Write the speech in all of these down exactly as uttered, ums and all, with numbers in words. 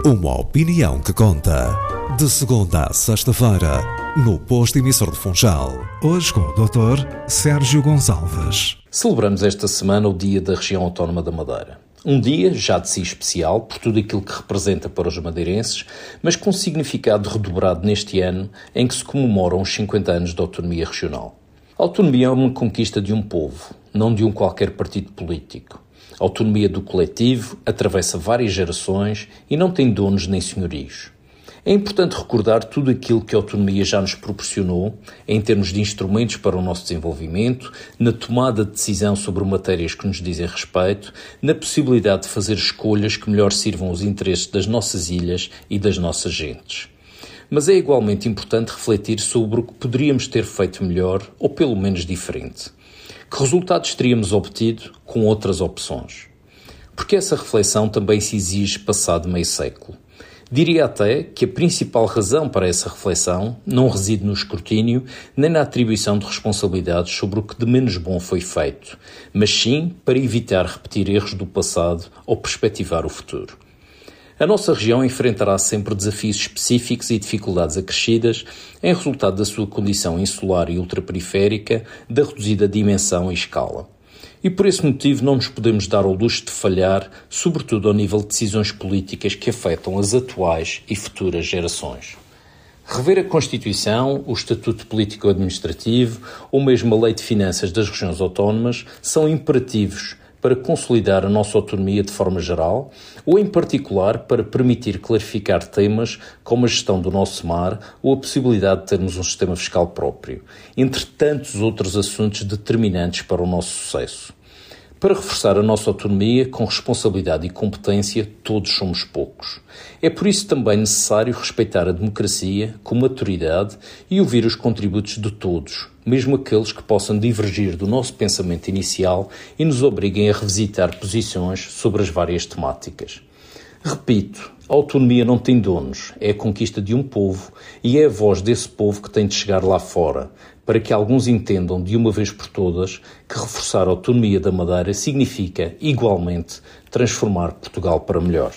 Uma opinião que conta. De segunda a sexta-feira, no Posto Emissor de Funchal. Hoje com o doutor Sérgio Gonçalves. Celebramos esta semana o Dia da Região Autónoma da Madeira. Um dia já de si especial por tudo aquilo que representa para os madeirenses, mas com significado redobrado neste ano em que se comemoram os cinquenta anos de autonomia regional. A autonomia é uma conquista de um povo, não de um qualquer partido político. A autonomia do coletivo atravessa várias gerações e não tem donos nem senhorios. É importante recordar tudo aquilo que a autonomia já nos proporcionou em termos de instrumentos para o nosso desenvolvimento, na tomada de decisão sobre matérias que nos dizem respeito, na possibilidade de fazer escolhas que melhor sirvam os interesses das nossas ilhas e das nossas gentes. Mas é igualmente importante refletir sobre o que poderíamos ter feito melhor ou pelo menos diferente. Que resultados teríamos obtido com outras opções? Porque essa reflexão também se exige passado meio século. Diria até que a principal razão para essa reflexão não reside no escrutínio nem na atribuição de responsabilidades sobre o que de menos bom foi feito, mas sim para evitar repetir erros do passado ou perspectivar o futuro. A nossa região enfrentará sempre desafios específicos e dificuldades acrescidas em resultado da sua condição insular e ultraperiférica, da reduzida dimensão e escala. E por esse motivo não nos podemos dar ao luxo de falhar, sobretudo ao nível de decisões políticas que afetam as atuais e futuras gerações. Rever a Constituição, o Estatuto Político-Administrativo ou mesmo a Lei de Finanças das Regiões Autónomas são imperativos para consolidar a nossa autonomia de forma geral ou, em particular, para permitir clarificar temas como a gestão do nosso mar ou a possibilidade de termos um sistema fiscal próprio, entre tantos outros assuntos determinantes para o nosso sucesso. Para reforçar a nossa autonomia, com responsabilidade e competência, todos somos poucos. É por isso também necessário respeitar a democracia com maturidade e ouvir os contributos de todos, mesmo aqueles que possam divergir do nosso pensamento inicial e nos obriguem a revisitar posições sobre as várias temáticas. Repito, a autonomia não tem donos, é a conquista de um povo e é a voz desse povo que tem de chegar lá fora, para que alguns entendam de uma vez por todas que reforçar a autonomia da Madeira significa, igualmente, transformar Portugal para melhor.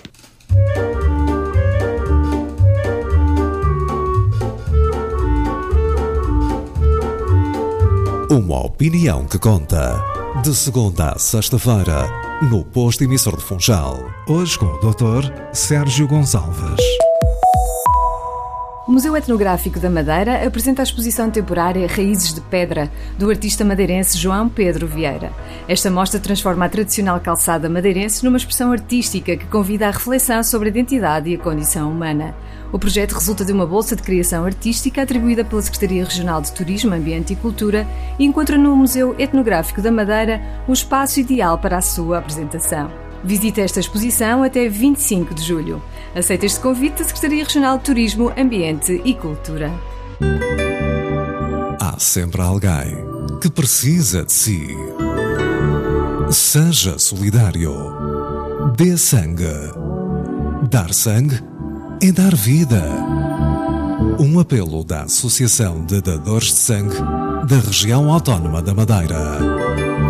Uma opinião que conta. De segunda a sexta-feira, no Posto Emissor de Funchal. Hoje com o doutor Sérgio Gonçalves. O Museu Etnográfico da Madeira apresenta a exposição temporária Raízes de Pedra, do artista madeirense João Pedro Vieira. Esta mostra transforma a tradicional calçada madeirense numa expressão artística que convida à reflexão sobre a identidade e a condição humana. O projeto resulta de uma bolsa de criação artística atribuída pela Secretaria Regional de Turismo, Ambiente e Cultura e encontra no Museu Etnográfico da Madeira o espaço ideal para a sua apresentação. Visite esta exposição até vinte e cinco de julho. Aceita este convite da Secretaria Regional de Turismo, Ambiente e Cultura. Há sempre alguém que precisa de si. Seja solidário. Dê sangue. Dar sangue é dar vida. Um apelo da Associação de Dadores de Sangue da Região Autónoma da Madeira.